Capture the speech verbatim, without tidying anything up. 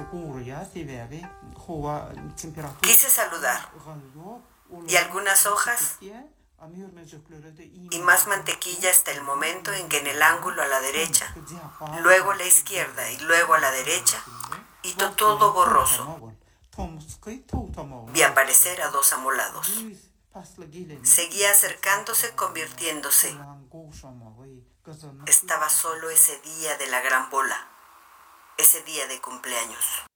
Quise saludar. ¿Y algunas hojas? Y más mantequilla hasta el momento en que en el ángulo a la derecha, luego a la izquierda y luego a la derecha, y todo borroso, vi aparecer a dos amolados. Seguía acercándose, convirtiéndose. Estaba solo ese día de la gran bola, ese día de cumpleaños.